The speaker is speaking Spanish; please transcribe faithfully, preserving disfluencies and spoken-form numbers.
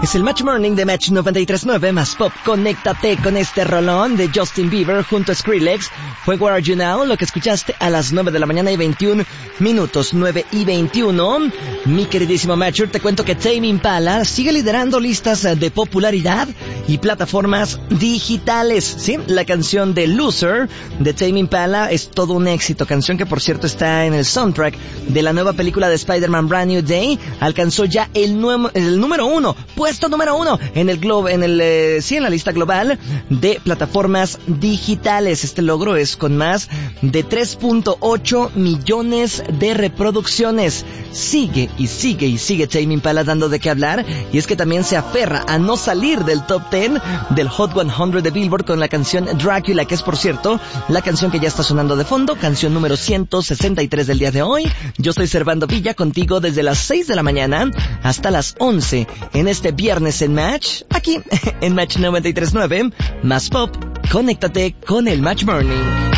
Es el Match Morning de Match noventa y tres punto nueve más Pop. Conéctate con este rolón de Justin Bieber junto a Skrillex. Fue Where Are You Now, lo que escuchaste a las nueve de la mañana y veintiún minutos, nueve y veintiuno. Mi queridísimo Matcher, te cuento que Tame Impala sigue liderando listas de popularidad y plataformas digitales. Sí, la canción de Loser de Tame Impala es todo un éxito. Canción que, por cierto, está en el soundtrack de la nueva película de Spider-Man Brand New Day. Alcanzó ya el, nu- el número uno, puesto número uno en el globo, en el eh, sí, en la lista global de plataformas digitales. Este logro es con más de tres punto ocho millones de reproducciones. Sigue y sigue y sigue Tame Impala dando de qué hablar, y es que también se aferra a no salir del top diez del Hot cien de Billboard con la canción Dracula, que es, por cierto, la canción que ya está sonando de fondo, canción número ciento sesenta y tres del día de hoy. Yo soy Servando Villa, contigo desde las seis de la mañana hasta las once en este viernes en Match, aquí en Match noventa y tres punto nueve más Pop. Conéctate con el Match Morning.